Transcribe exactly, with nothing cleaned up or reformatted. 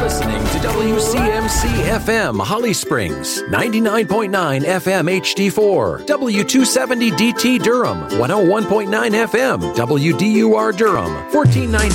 listening to W C M C F M Holly Springs, ninety-nine point nine F M H D four, W two seventy D T Durham, one oh one point nine F M, W D U R Durham, fourteen ninety